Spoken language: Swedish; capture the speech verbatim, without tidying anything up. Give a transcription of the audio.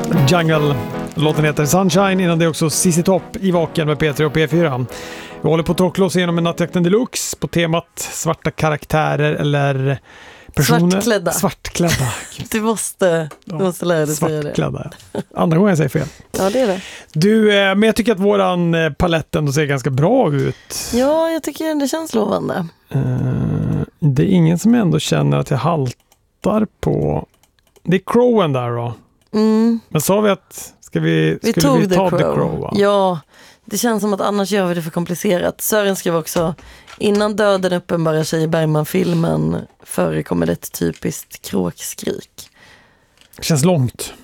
Jungle. Låten heter Sunshine. Innan det är också C C Top i Vaken med P tre och P fyra. Vi håller på att tråkla oss igenom en Nattjakten Deluxe på temat svarta karaktärer eller personer. Svartklädda. Svartklädda. Du måste, du måste lära dig säga det. Svartklädda. Andra gången jag säger fel. Ja, det är det. Du, men jag tycker att våran palett ändå ser ganska bra ut. Ja, jag tycker det känns lovande. Uh, det är ingen som ändå känner att jag haltar på. Det är Crowen där då. Mm. Men sa vi att ska vi, vi skulle tog vi ta The Crow. The Crow va? Ja, det känns som att annars gör vi det för komplicerat. Sören skrev också: innan döden uppenbarar sig i Bergman-filmen förekommer det ett typiskt kråkskrik. Det känns långt.